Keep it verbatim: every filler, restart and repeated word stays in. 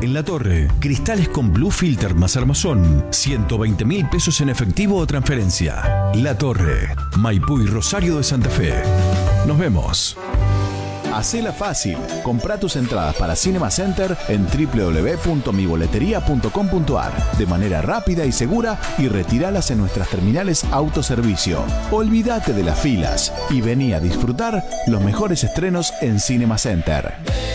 En La Torre, cristales con Blue Filter más armazón, ciento veinte mil pesos en efectivo o transferencia. La Torre, Maipú y Rosario de Santa Fe. Nos vemos. Hacela fácil. Comprá tus entradas para Cinema Center en doble u doble u doble u punto mi boletería punto com punto a r de manera rápida y segura y retíralas en nuestras terminales autoservicio. Olvídate de las filas y vení a disfrutar los mejores estrenos en Cinema Center.